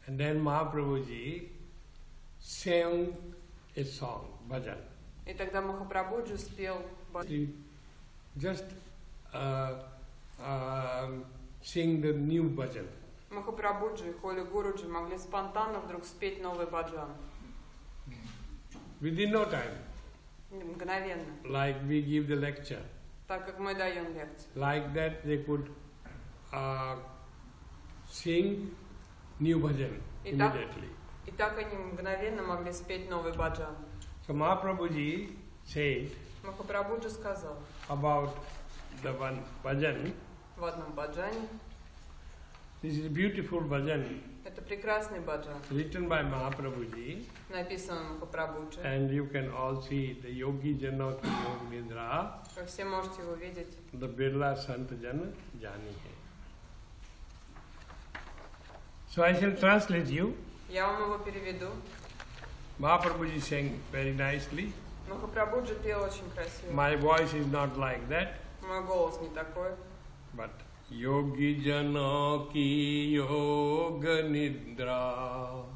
And then Mahaprabhu ji sang a song, bhajan. И тогда Махапрабхуджи спел He just sing the new bhajan. Махапрабхуджи и Холи Гуруджи могли спонтанно вдруг спеть новый баджан. Within no time. Мгновенно. Like we give the lecture. Так как мы даем лекцию. Like that they could sing new bhajan immediately. И так они мгновенно могли спеть новый баджан. So Mahaprabhuji said Махапрабхуджи сказал about the one bhajan. в одном баджане. This is a beautiful bhajan Это прекрасный баджан, written by Mahaprabhuji, написан Махапрабхуджи. and you can all see the Yogi Jana ki Yog Nidra, Вы все можете его видеть. the Birla Sant Jana Jani hai. So I shall translate you. Я вам его переведу. Mahaprabhuji sang very nicely. Махапрабхуджи пел очень красиво. My voice is not like that, Мой голос не такой. but Yogi Jana ki Yoga Nidra.